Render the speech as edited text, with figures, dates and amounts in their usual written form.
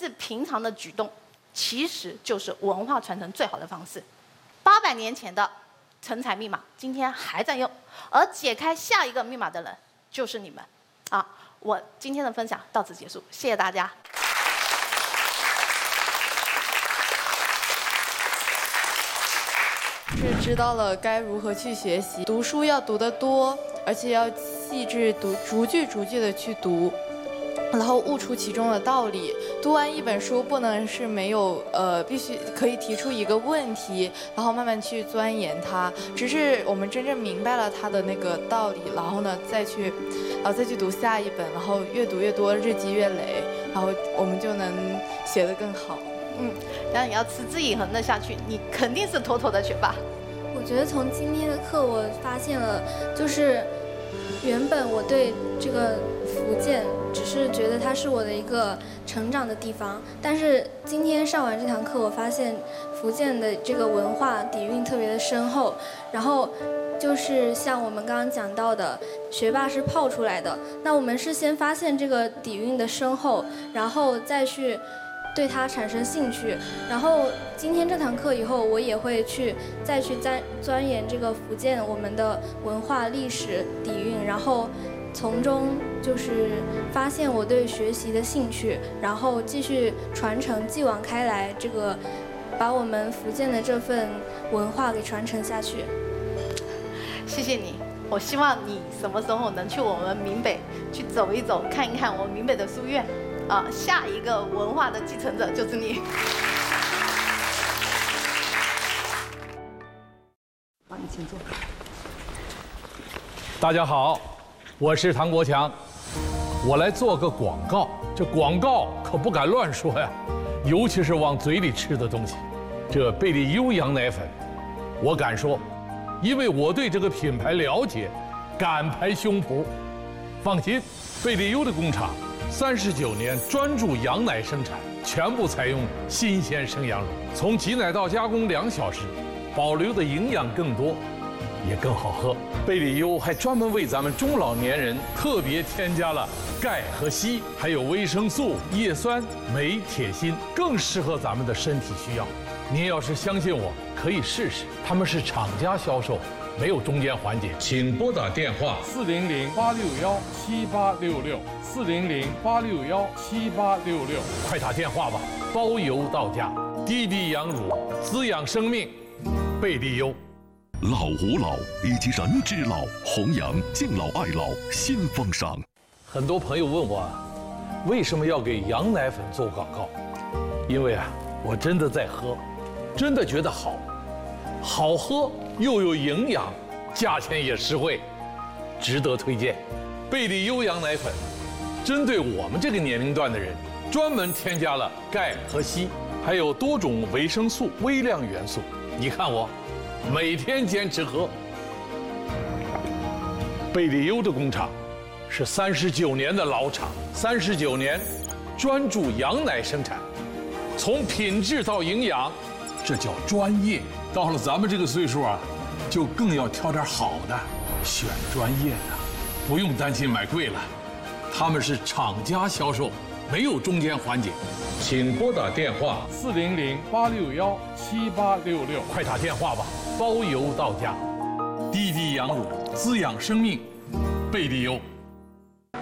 平常的举动，其实就是文化传承最好的方式。800年前的成才密码，今天还在用，而解开下一个密码的人就是你们。啊，我今天的分享到此结束，谢谢大家。 是知道了该如何去学习，读书要读得多，而且要细致读，逐句逐句的去读，然后悟出其中的道理。读完一本书不能是没有必须可以提出一个问题，然后慢慢去钻研它。只是我们真正明白了它的那个道理，然后呢再去读下一本，然后越读越多，日积月累，然后我们就能学得更好。 然后你要持之以恒的下去，你肯定是妥妥的学霸。 我觉得从今天的课，我发现了，就是原本我对这个福建只是觉得它是我的一个成长的地方，但是今天上完这堂课，我发现福建的这个文化底蕴特别的深厚，然后就是像我们刚刚讲到的，学霸是泡出来的，那我们是先发现这个底蕴的深厚，然后再去对它产生兴趣，然后今天这堂课以后，我也会再去钻研这个福建我们的文化历史底蕴，然后从中就是发现我对学习的兴趣，然后继续传承继往开来，这个把我们福建的这份文化给传承下去。 谢谢你，我希望你什么时候能去我们闽北去走一走，看一看我们闽北的书院。下一个文化的继承者就是你。 你请坐。 大家好，我是唐国强，我来做个广告。这广告可不敢乱说呀，尤其是往嘴里吃的东西。这贝利优羊奶粉，我敢说，因为我对这个品牌了解，敢拍胸脯。放心，贝利优的工厂39年专注羊奶生产，全部采用新鲜生羊乳，从挤奶到加工2小时，保留的营养更多，也更好喝。贝利优还专门为咱们中老年人特别添加了钙和硒，还有维生素、叶酸、镁、铁、锌，更适合咱们的身体需要。您要是相信我，可以试试。他们是厂家销售，没有中间环节。请拨打电话400-861-7866，400-861-7866，快打电话吧，包邮到家。滴滴羊乳，滋养生命，贝利优。 老吾老以及人之老，弘扬敬老爱老新风尚。 很多朋友问我，为什么要给羊奶粉做广告？因为我真的在喝，真的觉得好喝又有营养，价钱也实惠，值得推荐。贝利优羊奶粉针对我们这个年龄段的人，专门添加了钙和硒，还有多种维生素、微量元素。你看我每天坚持喝。贝利优的工厂是39年的老厂，39年专注羊奶生产，从品质到营养，这叫专业。到了咱们这个岁数就更要挑点好的，选专业的，不用担心买贵了。他们是厂家销售，没有中间环节。请拨打电话400-861-7866，快打电话吧，包邮到家。滴滴羊乳，滋养生命，贝利优。